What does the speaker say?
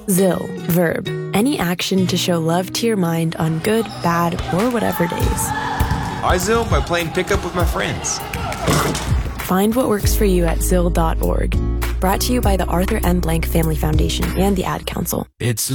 Zill, verb, any action to show love to your mind on good, bad, or whatever days. I Zill by playing pickup with my friends. Find what works for you at Zill.org. Brought to you by the Arthur M. Blank Family Foundation and the Ad Council. It's